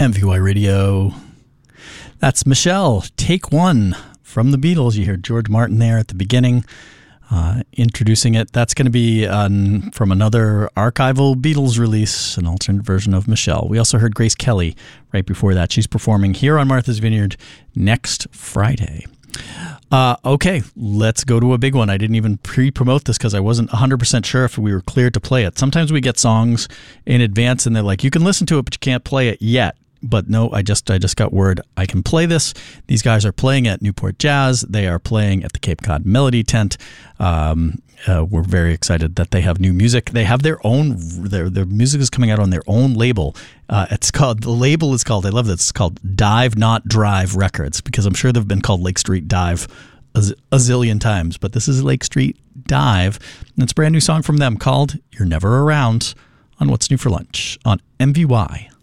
MVY Radio. That's Michelle, Take One from the Beatles. You hear George Martin there at the beginning, introducing it. That's going to be from another archival Beatles release, an alternate version of Michelle. We also heard Grace Kelly right before that. She's performing here on Martha's Vineyard next Friday. Okay, let's go to a big one. I didn't even pre-promote this because I wasn't 100% sure if we were cleared to play it. Sometimes we get songs in advance and they're like, you can listen to it, but you can't play it yet. But no, I just got word I can play this. These guys are playing at Newport Jazz. They are playing at the Cape Cod Melody Tent. We're very excited that they have new music. They have their own, their music is coming out on their own label. I love this, it's called Dive Not Drive Records, because I'm sure they've been called Lake Street Dive a zillion times, but this is Lake Street Dive. And it's a brand new song from them called You're Never Around on What's New for Lunch on MVY.